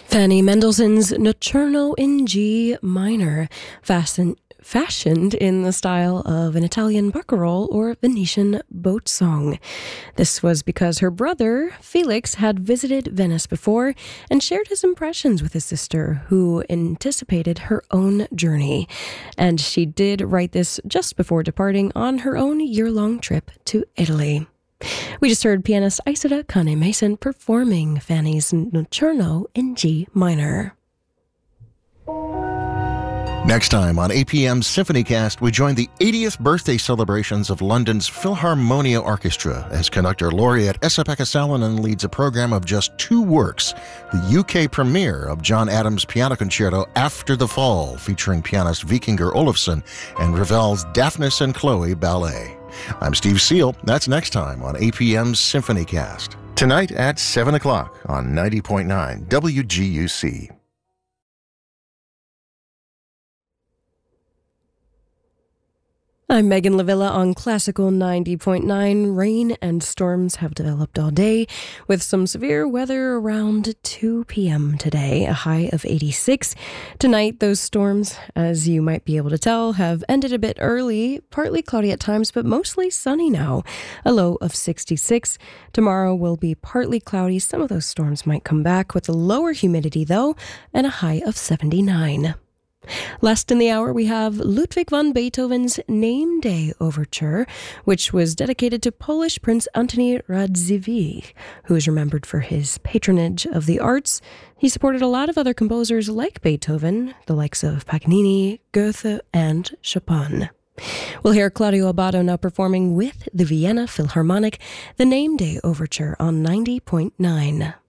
Fanny Mendelssohn's Nocturno in G minor, fashioned in the style of an Italian barcarolle or Venetian boat song. This was because her brother, Felix, had visited Venice before and shared his impressions with his sister, who anticipated her own journey. And she did write this just before departing on her own year-long trip to Italy. We just heard pianist Isidore Kane-Mason performing Fanny's Nocturno in G minor. Next time on APM's SymphonyCast, we join the 80th birthday celebrations of London's Philharmonia Orchestra as conductor laureate Esa-Pekka Salonen leads a program of just 2 works, the UK premiere of John Adams' Piano Concerto After the Fall, featuring pianist Vikingur Olafsson, and Ravel's Daphnis and Chloe Ballet. I'm Steve Seal. That's next time on APM's SymphonyCast. Tonight at 7 o'clock on 90.9 WGUC. I'm Megan Lavilla on Classical 90.9. Rain and storms have developed all day, with some severe weather around 2 p.m. today, a high of 86. Tonight, those storms, as you might be able to tell, have ended a bit early, partly cloudy at times, but mostly sunny now, a low of 66. Tomorrow will be partly cloudy. Some of those storms might come back with a lower humidity, though, and a high of 79. Last in the hour, we have Ludwig van Beethoven's Name Day Overture, which was dedicated to Polish Prince Antoni Radziwiłł, who is remembered for his patronage of the arts. He supported a lot of other composers like Beethoven, the likes of Paganini, Goethe, and Chopin. We'll hear Claudio Abbado now performing with the Vienna Philharmonic the Name Day Overture on 90.9.